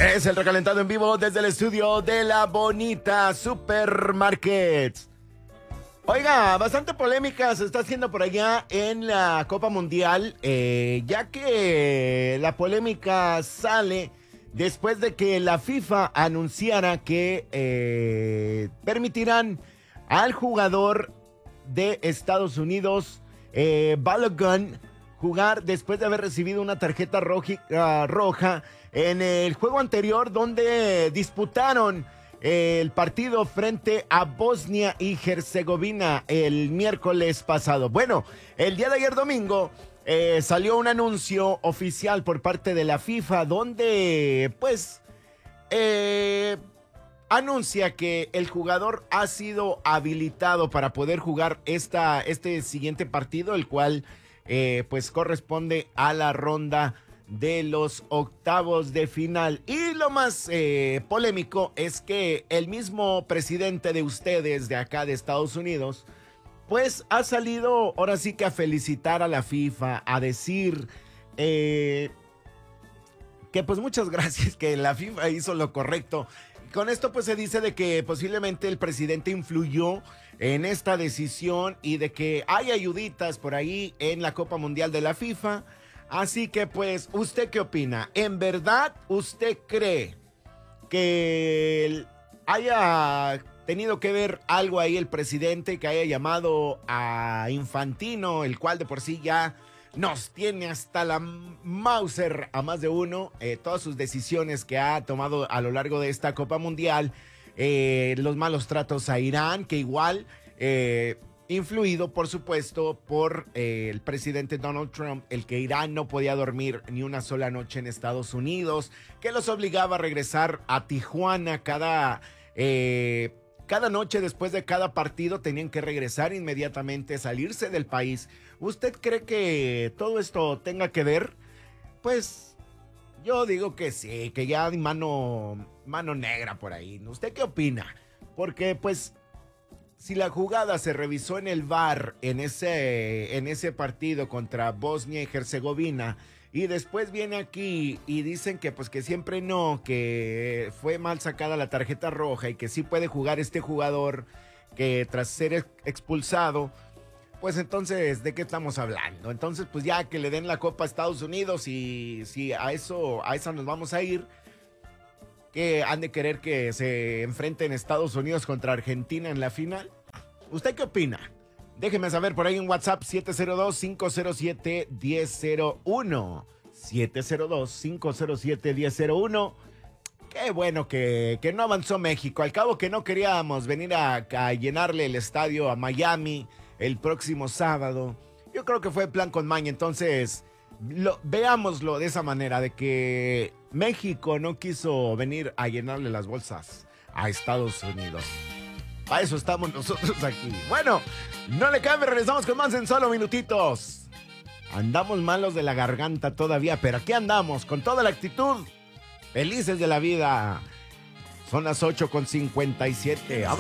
Es el recalentado en vivo desde el estudio de La Bonita Supermarkets. Oiga, bastante polémica se está haciendo por allá en la Copa Mundial, ya que la polémica sale después de que la FIFA anunciara que permitirán al jugador de Estados Unidos, Balogun, jugar después de haber recibido una tarjeta roja en el juego anterior donde disputaron el partido frente a Bosnia y Herzegovina el miércoles pasado. Bueno, el día de ayer domingo salió un anuncio oficial por parte de la FIFA donde pues anuncia que el jugador ha sido habilitado para poder jugar este siguiente partido, el cual pues corresponde a la ronda de los octavos de final. Y lo más polémico es que el mismo presidente de ustedes de acá de Estados Unidos pues ha salido ahora sí que a felicitar a la FIFA, a decir que pues muchas gracias, que la FIFA hizo lo correcto. Con esto pues se dice de que posiblemente el presidente influyó en esta decisión y de que hay ayuditas por ahí en la Copa Mundial de la FIFA. Así que pues, ¿usted qué opina? ¿En verdad usted cree que haya tenido que ver algo ahí el presidente, que haya llamado a Infantino, el cual de por sí ya nos tiene hasta la Mauser a más de uno, todas sus decisiones que ha tomado a lo largo de esta Copa Mundial, los malos tratos a Irán, que igual influido por supuesto por el presidente Donald Trump, el que Irán no podía dormir ni una sola noche en Estados Unidos, que los obligaba a regresar a Tijuana cada noche después de cada partido, tenían que regresar inmediatamente, salirse del país. ¿Usted cree que todo esto tenga que ver? Pues yo digo que sí, que ya hay mano negra por ahí. ¿Usted qué opina? Porque pues si la jugada se revisó en el VAR en ese partido contra Bosnia y Herzegovina y después viene aquí y dicen que pues que siempre no, que fue mal sacada la tarjeta roja y que sí puede jugar este jugador que tras ser expulsado, pues entonces, ¿de qué estamos hablando? Entonces, pues ya que le den la Copa a Estados Unidos y si a esa nos vamos a ir, que han de querer que se enfrenten Estados Unidos contra Argentina en la final. ¿Usted qué opina? Déjeme saber por ahí en WhatsApp 702-507-1001. 702-507-1001. Qué bueno que no avanzó México. Al cabo que no queríamos venir a llenarle el estadio a Miami el próximo sábado. Yo creo que fue plan con maña. Entonces, veámoslo de esa manera, de que México no quiso venir a llenarle las bolsas a Estados Unidos. Para eso estamos nosotros aquí. Bueno, no le cambie, regresamos con más en solo minutitos. Andamos malos de la garganta todavía, pero aquí andamos con toda la actitud. Felices de la vida. Son las 8:57. ¡Vámonos!